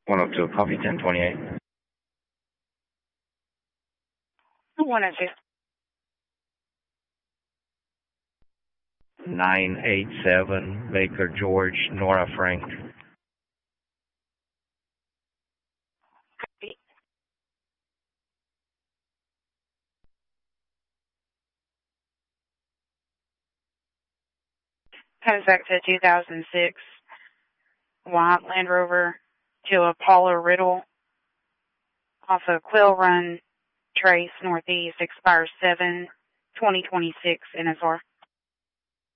102, copy 1028. 102. 987, Baker George, Nora Frank. Copy. Comes back to 2006 white Land Rover to Apollo Riddle off of Quill Run Trace Northeast, expires 7/2026 NSR.